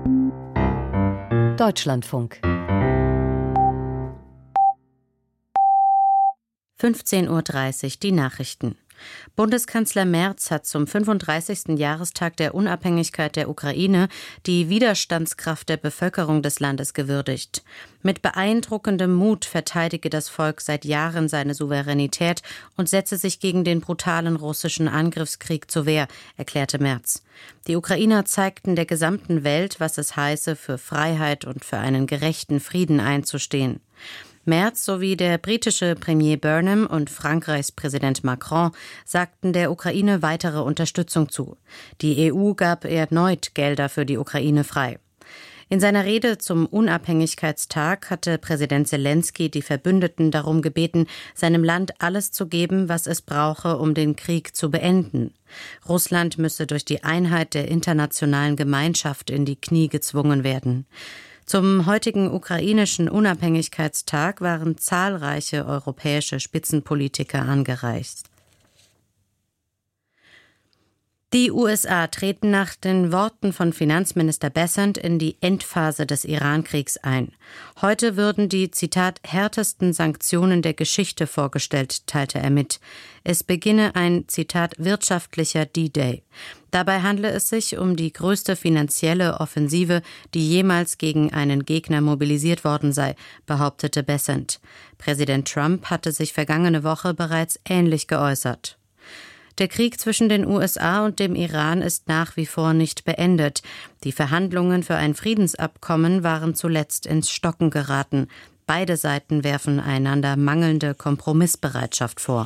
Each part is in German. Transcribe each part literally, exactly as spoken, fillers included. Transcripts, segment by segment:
Deutschlandfunk. fünfzehn Uhr dreißig, die Nachrichten. Bundeskanzler Merz hat zum fünfunddreißigsten Jahrestag der Unabhängigkeit der Ukraine die Widerstandskraft der Bevölkerung des Landes gewürdigt. Mit beeindruckendem Mut verteidige das Volk seit Jahren seine Souveränität und setze sich gegen den brutalen russischen Angriffskrieg zur Wehr, erklärte Merz. Die Ukrainer zeigten der gesamten Welt, was es heiße, für Freiheit und für einen gerechten Frieden einzustehen. Merz sowie der britische Premier Burnham und Frankreichs Präsident Macron sagten der Ukraine weitere Unterstützung zu. Die E U gab erneut Gelder für die Ukraine frei. In seiner Rede zum Unabhängigkeitstag hatte Präsident Selenskyj die Verbündeten darum gebeten, seinem Land alles zu geben, was es brauche, um den Krieg zu beenden. Russland müsse durch die Einheit der internationalen Gemeinschaft in die Knie gezwungen werden. Zum heutigen ukrainischen Unabhängigkeitstag waren zahlreiche europäische Spitzenpolitiker angereist. Die U S A treten nach den Worten von Finanzminister Bessent in die Endphase des Iran-Kriegs ein. Heute würden die, Zitat, härtesten Sanktionen der Geschichte vorgestellt, teilte er mit. Es beginne ein, Zitat, wirtschaftlicher D-Day. Dabei handle es sich um die größte finanzielle Offensive, die jemals gegen einen Gegner mobilisiert worden sei, behauptete Bessent. Präsident Trump hatte sich vergangene Woche bereits ähnlich geäußert. Der Krieg zwischen den U S A und dem Iran ist nach wie vor nicht beendet. Die Verhandlungen für ein Friedensabkommen waren zuletzt ins Stocken geraten. Beide Seiten werfen einander mangelnde Kompromissbereitschaft vor.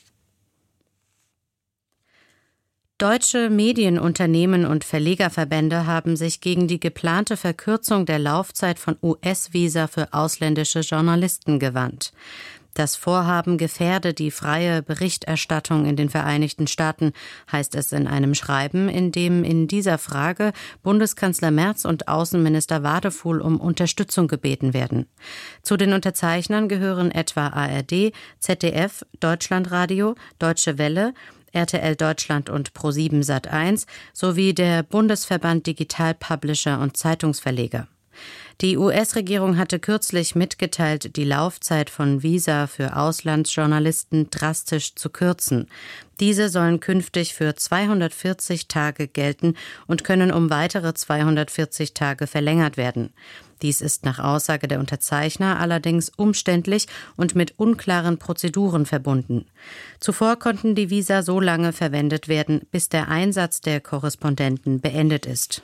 Deutsche Medienunternehmen und Verlegerverbände haben sich gegen die geplante Verkürzung der Laufzeit von U S-Visa für ausländische Journalisten gewandt. Das Vorhaben gefährde die freie Berichterstattung in den Vereinigten Staaten, heißt es in einem Schreiben, in dem in dieser Frage Bundeskanzler Merz und Außenminister Wadefuhl um Unterstützung gebeten werden. Zu den Unterzeichnern gehören etwa A R D, Z D F, Deutschlandradio, Deutsche Welle, R T L Deutschland und ProSieben Sat eins sowie der Bundesverband Digital Publisher und Zeitungsverleger. Die U S-Regierung hatte kürzlich mitgeteilt, die Laufzeit von Visa für Auslandsjournalisten drastisch zu kürzen. Diese sollen künftig für zweihundertvierzig Tage gelten und können um weitere zweihundertvierzig Tage verlängert werden. Dies ist nach Aussage der Unterzeichner allerdings umständlich und mit unklaren Prozeduren verbunden. Zuvor konnten die Visa so lange verwendet werden, bis der Einsatz der Korrespondenten beendet ist.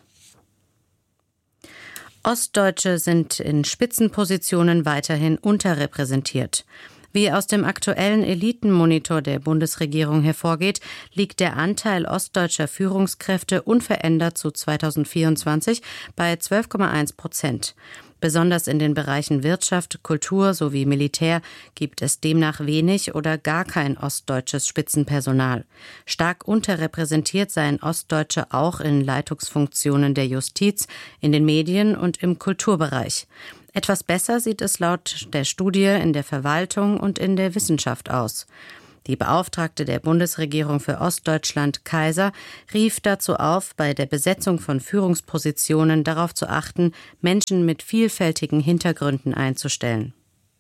Ostdeutsche sind in Spitzenpositionen weiterhin unterrepräsentiert. Wie aus dem aktuellen Elitenmonitor der Bundesregierung hervorgeht, liegt der Anteil ostdeutscher Führungskräfte unverändert zu zweitausendvierundzwanzig bei zwölf Komma eins Prozent. Besonders in den Bereichen Wirtschaft, Kultur sowie Militär gibt es demnach wenig oder gar kein ostdeutsches Spitzenpersonal. Stark unterrepräsentiert seien Ostdeutsche auch in Leitungsfunktionen der Justiz, in den Medien und im Kulturbereich. Etwas besser sieht es laut der Studie in der Verwaltung und in der Wissenschaft aus. Die Beauftragte der Bundesregierung für Ostdeutschland, Kaiser, rief dazu auf, bei der Besetzung von Führungspositionen darauf zu achten, Menschen mit vielfältigen Hintergründen einzustellen.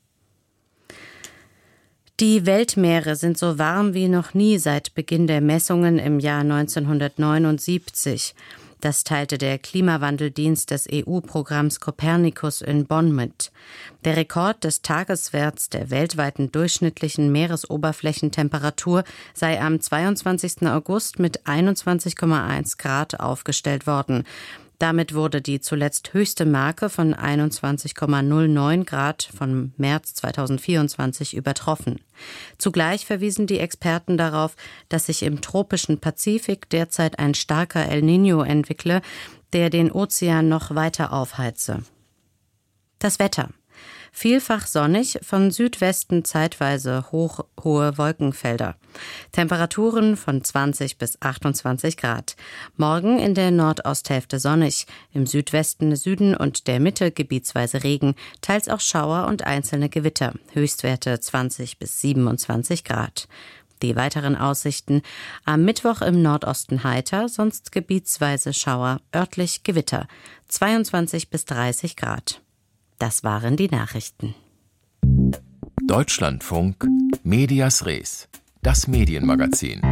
Die Weltmeere sind so warm wie noch nie seit Beginn der Messungen im Jahr neunzehnhundertneunundsiebzig. Das teilte der Klimawandeldienst des E U-Programms Copernicus in Bonn mit. Der Rekord des Tageswerts der weltweiten durchschnittlichen Meeresoberflächentemperatur sei am zweiundzwanzigsten August mit einundzwanzig Komma eins Grad aufgestellt worden. Damit wurde die zuletzt höchste Marke von einundzwanzig Komma null neun Grad von März zweitausendvierundzwanzig übertroffen. Zugleich verwiesen die Experten darauf, dass sich im tropischen Pazifik derzeit ein starker El Niño entwickle, der den Ozean noch weiter aufheize. Das Wetter. Vielfach sonnig, von Südwesten zeitweise hoch, hohe Wolkenfelder. Temperaturen von zwanzig bis achtundzwanzig Grad. Morgen in der Nordosthälfte sonnig, im Südwesten, Süden und der Mitte gebietsweise Regen, teils auch Schauer und einzelne Gewitter. Höchstwerte zwanzig bis siebenundzwanzig Grad. Die weiteren Aussichten: am Mittwoch im Nordosten heiter, sonst gebietsweise Schauer, örtlich Gewitter, zweiundzwanzig bis dreißig Grad. Das waren die Nachrichten. Deutschlandfunk Medias Res, das Medienmagazin.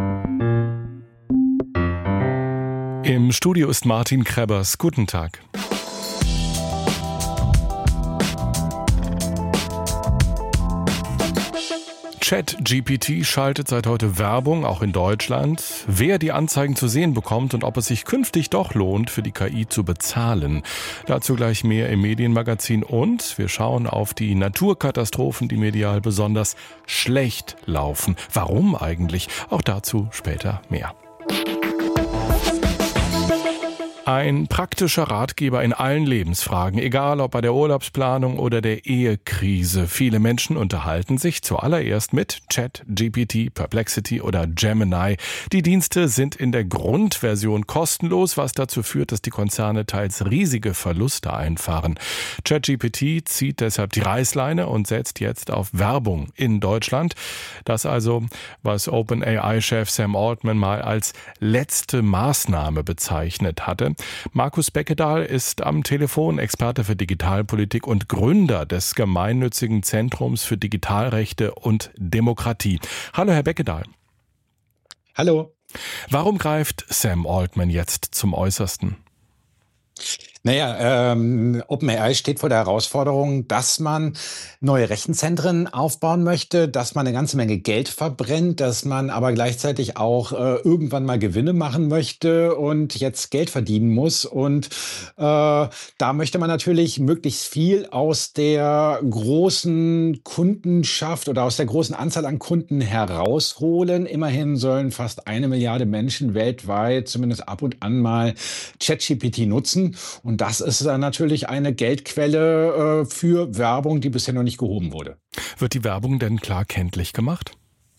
Im Studio ist Martin Krebbers. Guten Tag. ChatGPT schaltet seit heute Werbung, auch in Deutschland. Wer die Anzeigen zu sehen bekommt und ob es sich künftig doch lohnt, für die K I zu bezahlen. Dazu gleich mehr im Medienmagazin und wir schauen auf die Naturkatastrophen, die medial besonders schlecht laufen. Warum eigentlich? Auch dazu später mehr. Ein praktischer Ratgeber in allen Lebensfragen, egal ob bei der Urlaubsplanung oder der Ehekrise. Viele Menschen unterhalten sich zuallererst mit ChatGPT, Perplexity oder Gemini. Die Dienste sind in der Grundversion kostenlos, was dazu führt, dass die Konzerne teils riesige Verluste einfahren. ChatGPT zieht deshalb die Reißleine und setzt jetzt auf Werbung in Deutschland. Das also, was OpenAI-Chef Sam Altman mal als letzte Maßnahme bezeichnet hatte. Markus Beckedahl ist am Telefon Experte für Digitalpolitik und Gründer des gemeinnützigen Zentrums für Digitalrechte und Demokratie. Hallo, Herr Beckedahl. Hallo. Warum greift Sam Altman jetzt zum Äußersten? Naja, ähm, OpenAI steht vor der Herausforderung, dass man neue Rechenzentren aufbauen möchte, dass man eine ganze Menge Geld verbrennt, dass man aber gleichzeitig auch äh, irgendwann mal Gewinne machen möchte und jetzt Geld verdienen muss. Und äh, da möchte man natürlich möglichst viel aus der großen Kundenschaft oder aus der großen Anzahl an Kunden herausholen. Immerhin sollen fast eine Milliarde Menschen weltweit zumindest ab und an mal ChatGPT nutzen. Und das ist dann natürlich eine Geldquelle äh, für Werbung, die bisher noch nicht gehoben wurde. Wird die Werbung denn klar kenntlich gemacht?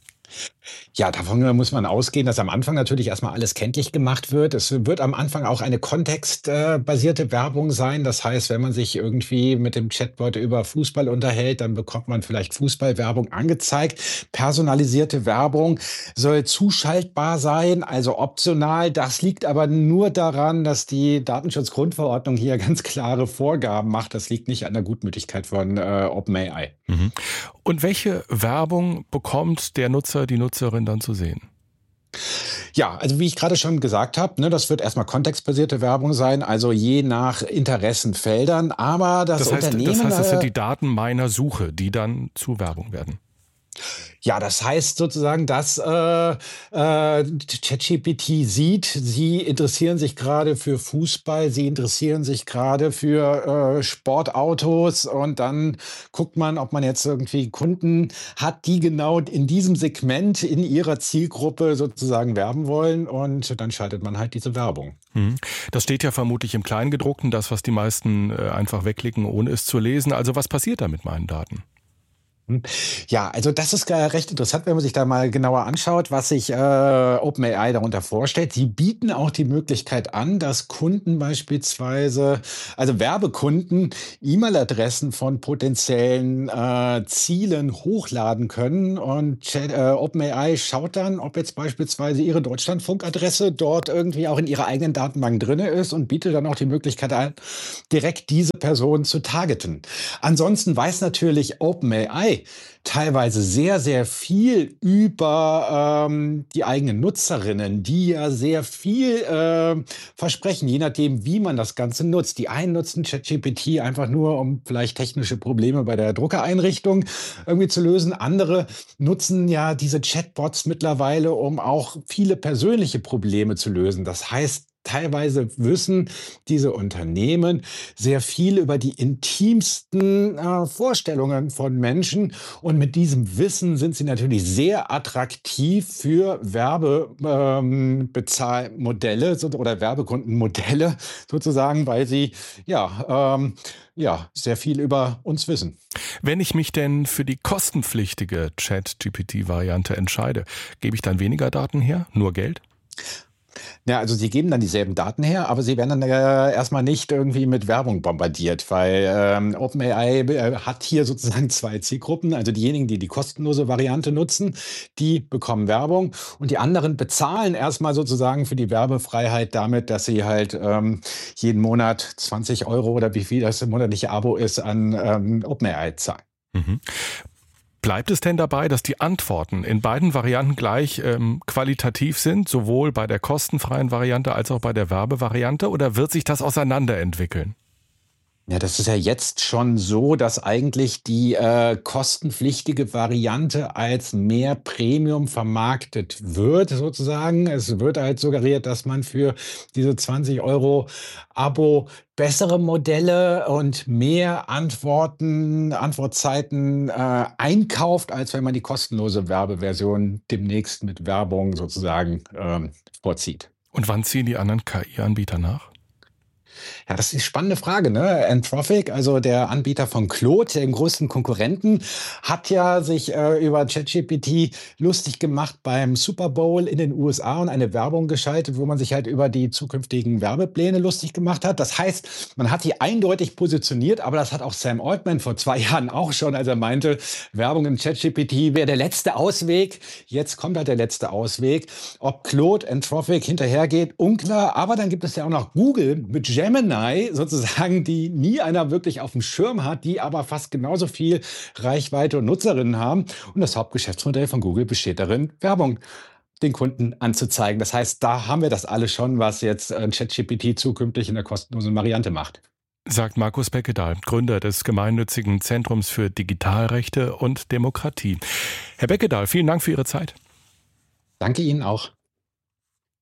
Ja, davon muss man ausgehen, dass am Anfang natürlich erstmal alles kenntlich gemacht wird. Es wird am Anfang auch eine kontextbasierte Werbung sein. Das heißt, wenn man sich irgendwie mit dem Chatbot über Fußball unterhält, dann bekommt man vielleicht Fußballwerbung angezeigt. Personalisierte Werbung soll zuschaltbar sein, also optional. Das liegt aber nur daran, dass die Datenschutzgrundverordnung hier ganz klare Vorgaben macht. Das liegt nicht an der Gutmütigkeit von äh, OpenAI. Mhm. Und welche Werbung bekommt der Nutzer, die Nutzerin dann zu sehen? Ja, also wie ich gerade schon gesagt habe, ne, das wird erstmal kontextbasierte Werbung sein, also je nach Interessenfeldern. Aber das, das heißt, Unternehmen... Das heißt, das sind die Daten meiner Suche, die dann zu Werbung werden. Ja, das heißt sozusagen, dass äh, äh, ChatGPT sieht, Sie interessieren sich gerade für Fußball, Sie interessieren sich gerade für äh, Sportautos und dann guckt man, ob man jetzt irgendwie Kunden hat, die genau in diesem Segment in ihrer Zielgruppe sozusagen werben wollen und dann schaltet man halt diese Werbung. Das steht ja vermutlich im Kleingedruckten, das, was die meisten äh, einfach wegklicken, ohne es zu lesen. Also was passiert da mit meinen Daten? Ja, also das ist recht interessant, wenn man sich da mal genauer anschaut, was sich äh, OpenAI darunter vorstellt. Sie bieten auch die Möglichkeit an, dass Kunden beispielsweise, also Werbekunden, E-Mail-Adressen von potenziellen äh, Zielen hochladen können. Und Chat, äh, OpenAI schaut dann, ob jetzt beispielsweise ihre Deutschlandfunk-Adresse dort irgendwie auch in ihrer eigenen Datenbank drin ist und bietet dann auch die Möglichkeit an, direkt diese Person zu targeten. Ansonsten weiß natürlich OpenAI teilweise sehr, sehr viel über ähm, die eigenen Nutzerinnen, die ja sehr viel äh, versprechen, je nachdem, wie man das Ganze nutzt. Die einen nutzen ChatGPT einfach nur, um vielleicht technische Probleme bei der Druckereinrichtung irgendwie zu lösen. Andere nutzen ja diese Chatbots mittlerweile, um auch viele persönliche Probleme zu lösen. Das heißt, teilweise wissen diese Unternehmen sehr viel über die intimsten äh, Vorstellungen von Menschen. Und mit diesem Wissen sind sie natürlich sehr attraktiv für Werbebezahlmodelle ähm, oder Werbekundenmodelle sozusagen, weil sie ja, ähm, ja sehr viel über uns wissen. Wenn ich mich denn für die kostenpflichtige ChatGPT-Variante entscheide, gebe ich dann weniger Daten her? Nur Geld? Ja, also sie geben dann dieselben Daten her, aber sie werden dann äh, erstmal nicht irgendwie mit Werbung bombardiert, weil ähm, OpenAI äh, hat hier sozusagen zwei Zielgruppen. Also diejenigen, die die kostenlose Variante nutzen, die bekommen Werbung und die anderen bezahlen erstmal sozusagen für die Werbefreiheit damit, dass sie halt ähm, jeden Monat zwanzig Euro oder wie viel das monatliche Abo ist an ähm, OpenAI zahlen. Mhm. Bleibt es denn dabei, dass die Antworten in beiden Varianten gleich ähm, qualitativ sind, sowohl bei der kostenfreien Variante als auch bei der Werbevariante, oder wird sich das auseinanderentwickeln? Ja, das ist ja jetzt schon so, dass eigentlich die äh, kostenpflichtige Variante als mehr Premium vermarktet wird, sozusagen. Es wird halt suggeriert, dass man für diese zwanzig Euro Abo bessere Modelle und mehr Antworten, Antwortzeiten äh, einkauft, als wenn man die kostenlose Werbeversion demnächst mit Werbung sozusagen ähm, vorzieht. Und wann ziehen die anderen K I-Anbieter nach? Ja, das ist eine spannende Frage, ne? Anthropic, also der Anbieter von Claude, dem größten Konkurrenten, hat ja sich äh, über ChatGPT lustig gemacht beim Super Bowl in den U S A und eine Werbung geschaltet, wo man sich halt über die zukünftigen Werbepläne lustig gemacht hat. Das heißt, man hat die eindeutig positioniert, aber das hat auch Sam Altman vor zwei Jahren auch schon, als er meinte, Werbung im ChatGPT wäre der letzte Ausweg. Jetzt kommt halt der letzte Ausweg. Ob Claude, Anthropic hinterhergeht, unklar. Aber dann gibt es ja auch noch Google mit Gemini, sozusagen, die nie einer wirklich auf dem Schirm hat, die aber fast genauso viel Reichweite und Nutzerinnen haben. Und das Hauptgeschäftsmodell von Google besteht darin, Werbung den Kunden anzuzeigen. Das heißt, da haben wir das alles schon, was jetzt äh, ChatGPT zukünftig in der kostenlosen Variante macht. Sagt Markus Beckedahl, Gründer des gemeinnützigen Zentrums für Digitalrechte und Demokratie. Herr Beckedahl, vielen Dank für Ihre Zeit. Danke Ihnen auch.